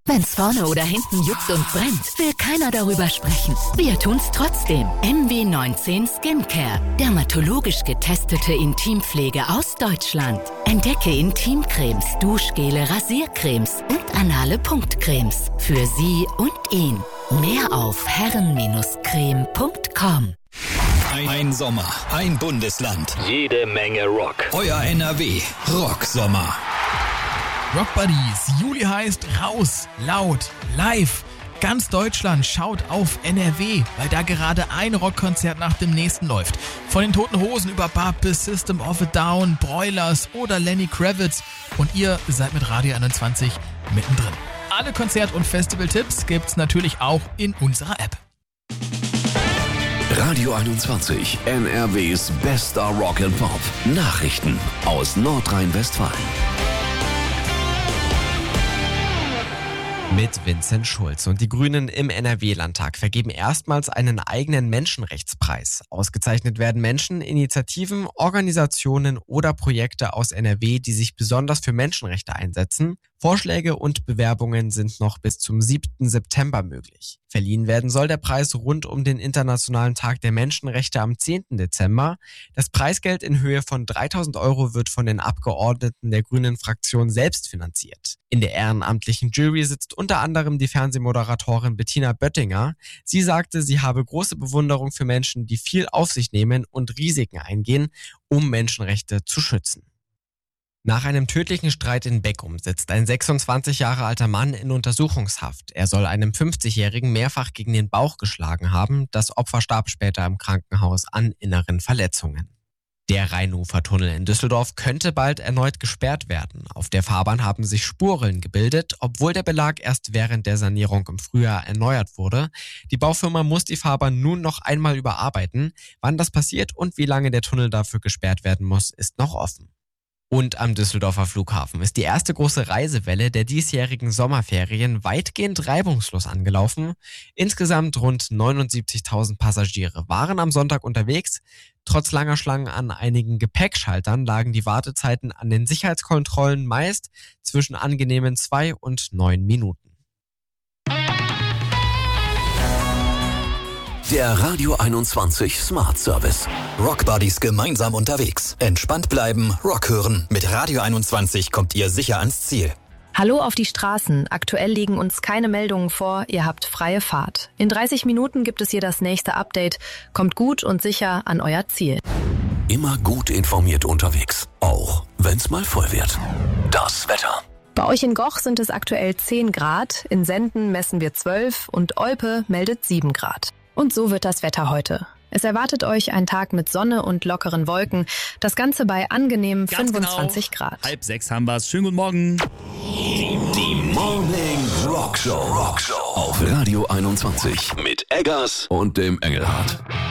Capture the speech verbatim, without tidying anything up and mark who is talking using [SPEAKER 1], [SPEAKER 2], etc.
[SPEAKER 1] Wenn's vorne oder hinten juckt und brennt, will keiner darüber sprechen. Wir tun's trotzdem. M W neunzehn Skincare. Dermatologisch getestete Intimpflege aus Deutschland. Entdecke Intimcremes, Duschgele, Rasiercremes und anale Punktcremes. Für Sie und ihn. Mehr auf herren Creme punkt com.
[SPEAKER 2] Ein, ein Sommer, ein Bundesland.
[SPEAKER 3] Jede Menge Rock.
[SPEAKER 2] Euer N R W Rocksommer.
[SPEAKER 4] Rock Buddies, Juli heißt raus, laut, live. Ganz Deutschland schaut auf N R W, weil da gerade ein Rockkonzert nach dem nächsten läuft. Von den Toten Hosen über Bab bis System of a Down, Broilers oder Lenny Kravitz. Und ihr seid mit Radio einundzwanzig mittendrin. Alle Konzert- und Festival-Tipps gibt's natürlich auch in unserer App.
[SPEAKER 5] Radio einundzwanzig, N R Ws bester Rock and Pop. Nachrichten aus Nordrhein-Westfalen.
[SPEAKER 6] Mit Vincent Schulz. Und die Grünen im N R W-Landtag vergeben erstmals einen eigenen Menschenrechtspreis. Ausgezeichnet werden Menschen, Initiativen, Organisationen oder Projekte aus N R W, die sich besonders für Menschenrechte einsetzen. Vorschläge und Bewerbungen sind noch bis zum siebten September möglich. Verliehen werden soll der Preis rund um den Internationalen Tag der Menschenrechte am zehnten Dezember. Das Preisgeld in Höhe von dreitausend Euro wird von den Abgeordneten der Grünen-Fraktion selbst finanziert. In der ehrenamtlichen Jury sitzt unter anderem die Fernsehmoderatorin Bettina Böttinger. Sie sagte, sie habe große Bewunderung für Menschen, die viel auf sich nehmen und Risiken eingehen, um Menschenrechte zu schützen. Nach einem tödlichen Streit in Beckum sitzt ein sechsundzwanzig Jahre alter Mann in Untersuchungshaft. Er soll einem fünfzigjährigen mehrfach gegen den Bauch geschlagen haben. Das Opfer starb später im Krankenhaus an inneren Verletzungen. Der Rheinufertunnel in Düsseldorf könnte bald erneut gesperrt werden. Auf der Fahrbahn haben sich Spuren gebildet, obwohl der Belag erst während der Sanierung im Frühjahr erneuert wurde. Die Baufirma muss die Fahrbahn nun noch einmal überarbeiten. Wann das passiert und wie lange der Tunnel dafür gesperrt werden muss, ist noch offen. Und am Düsseldorfer Flughafen ist die erste große Reisewelle der diesjährigen Sommerferien weitgehend reibungslos angelaufen. Insgesamt rund neunundsiebzigtausend Passagiere waren am Sonntag unterwegs. Trotz langer Schlangen an einigen Gepäckschaltern lagen die Wartezeiten an den Sicherheitskontrollen meist zwischen angenehmen zwei und neun Minuten.
[SPEAKER 5] Der Radio einundzwanzig Smart Service.
[SPEAKER 2] Rock Buddies gemeinsam unterwegs. Entspannt bleiben, Rock hören. Mit Radio einundzwanzig kommt ihr sicher ans Ziel.
[SPEAKER 7] Hallo auf die Straßen. Aktuell liegen uns keine Meldungen vor. Ihr habt freie Fahrt. In dreißig Minuten gibt es hier das nächste Update. Kommt gut und sicher an euer Ziel.
[SPEAKER 5] Immer gut informiert unterwegs. Auch wenn's mal voll wird. Das Wetter.
[SPEAKER 7] Bei euch in Goch sind es aktuell zehn Grad. In Senden messen wir zwölf und Olpe meldet sieben Grad. Und so wird das Wetter heute. Es erwartet euch ein Tag mit Sonne und lockeren Wolken. Das Ganze bei angenehmen
[SPEAKER 8] Ganz
[SPEAKER 7] fünfundzwanzig
[SPEAKER 8] genau.
[SPEAKER 7] Grad.
[SPEAKER 8] Halb sechs haben wir's. Schönen guten Morgen.
[SPEAKER 5] Die, die Morning Rock Show. Rock Show auf Radio einundzwanzig mit Eggers und dem Engelhardt.